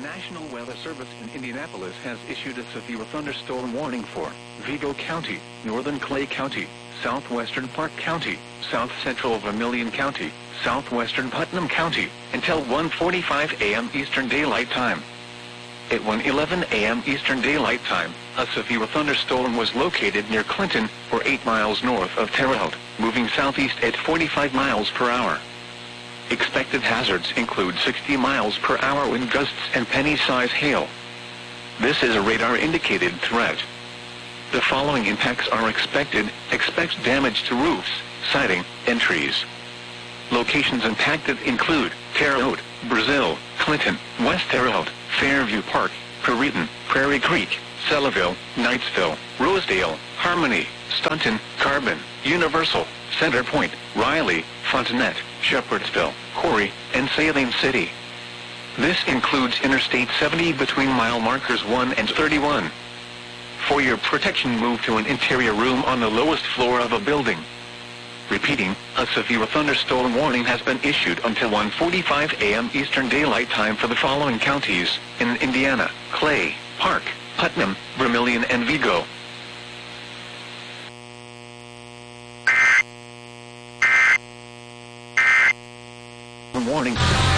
National Weather Service in Indianapolis has issued a severe thunderstorm warning for Vigo County, northern Clay County, southwestern Park County, south central Vermilion County, southwestern Putnam County, until 1:45 a.m. Eastern Daylight Time. At 1:11 a.m. Eastern Daylight Time, a severe thunderstorm was located near Clinton, or 8 miles north of Terre Haute, moving southeast at 45 miles per hour. Expected hazards include 60 miles per hour wind gusts and penny-size hail. This is a radar-indicated threat. The following impacts are expected. Expect damage to roofs, siding, and trees. Locations impacted include Terre Haute, Brazil, Clinton, West Terre Haute, Fairview Park, Perryton, Prairie Creek, Sellaville, Knightsville, Rosedale, Harmony, Staunton, Carbon, Universal, Center Point, Riley, Fontenette, Shepherdsville, Corry, and Saline City. This includes Interstate 70 between mile markers 1 and 31. For your protection, move to an interior room on the lowest floor of a building. Repeating, a severe thunderstorm warning has been issued until 1:45 a.m. Eastern Daylight Time for the following counties in Indiana: Clay, Park, Putnam, Vermilion, and Vigo. Warning.